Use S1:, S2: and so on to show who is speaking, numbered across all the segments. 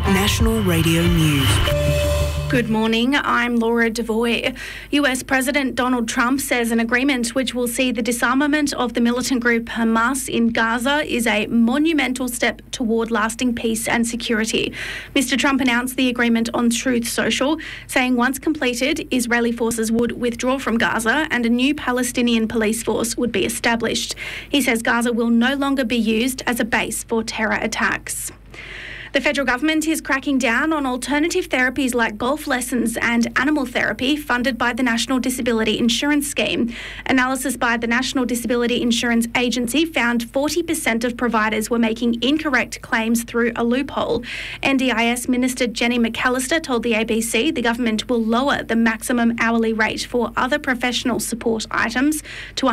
S1: National Radio News.
S2: Good morning, I'm Laura Devoy. US President Donald Trump says an agreement which will see the disarmament of the militant group Hamas in Gaza is a monumental step toward lasting peace and security. Mr. Trump announced the agreement on Truth Social, saying once completed, Israeli forces would withdraw from Gaza and a new Palestinian police force would be established. He says Gaza will no longer be used as a base for terror attacks. The federal government is cracking down on alternative therapies like golf lessons and animal therapy funded by the National Disability Insurance Scheme. Analysis by the National Disability Insurance Agency found 40% of providers were making incorrect claims through a loophole. NDIS Minister Jenny McAllister told the ABC the government will lower the maximum hourly rate for other professional support items to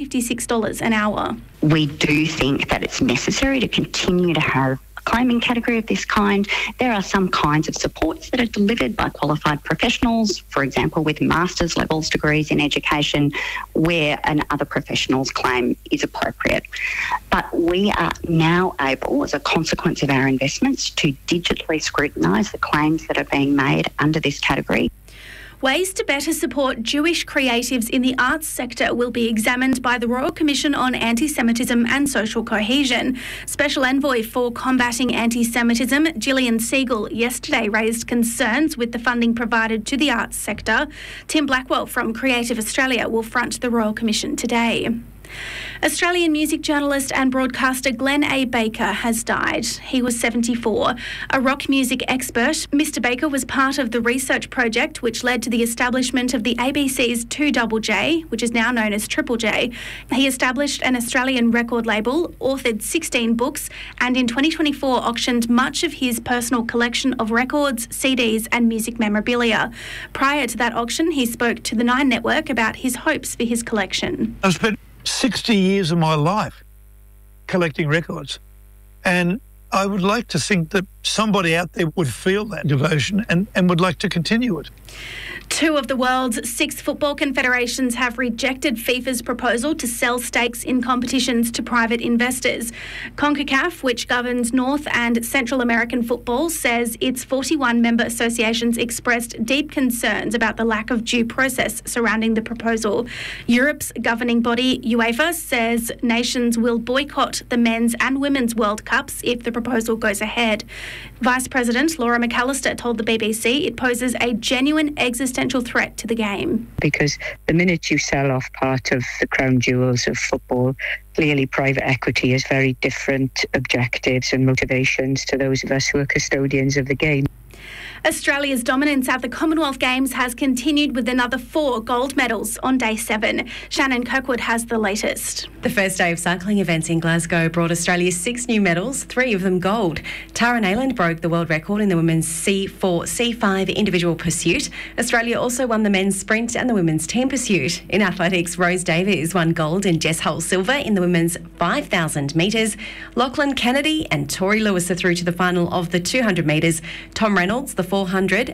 S2: $156 an hour.
S3: We do think that it's necessary to continue to have claiming category of this kind. There are some kinds of supports that are delivered by qualified professionals, for example, with master's levels degrees in education, where an other professional's claim is appropriate. But we are now able, as a consequence of our investments, to digitally scrutinise the claims that are being made under this category.
S2: Ways to better support Jewish creatives in the arts sector will be examined by the Royal Commission on Anti-Semitism and Social Cohesion. Special Envoy for Combating Anti-Semitism, Gillian Siegel, yesterday raised concerns with the funding provided to the arts sector. Tim Blackwell from Creative Australia will front the Royal Commission today. Australian music journalist and broadcaster Glenn A. Baker has died. He was 74. A rock music expert, Mr. Baker was part of the research project which led to the establishment of the ABC's 2JJ, which is now known as Triple J. He established an Australian record label, authored 16 books, and in 2024 auctioned much of his personal collection of records, CDs and music memorabilia. Prior to that auction, he spoke to the Nine Network about his hopes for his collection.
S4: I've spent 60 years of my life collecting records, and I would like to think that somebody out there would feel that devotion and would like to continue it.
S2: Two of the world's 6 football confederations have rejected FIFA's proposal to sell stakes in competitions to private investors. CONCACAF, which governs North and Central American football, says its 41 member associations expressed deep concerns about the lack of due process surrounding the proposal. Europe's governing body, UEFA, says nations will boycott the men's and women's World Cups if the proposal goes ahead. Vice President Laura McAllister told the BBC it poses a genuine existential threat to the game.
S5: Because the minute you sell off part of the crown jewels of football, clearly private equity has very different objectives and motivations to those of us who are custodians of the game.
S2: Australia's dominance at the Commonwealth Games has continued with another 4 gold medals on day 7. Shannon Kirkwood has the latest.
S6: The first day of cycling events in Glasgow brought Australia 6 new medals, 3 of them gold. Tara Nayland broke the world record in the women's C4-C5 individual pursuit. Australia also won the men's sprint and the women's team pursuit. In athletics, Rose Davies won gold and Jess Hull silver in the women's 5,000 metres. Lachlan Kennedy and Tori Lewis are through to the final of the 200 metres. Tom Reynolds, the 400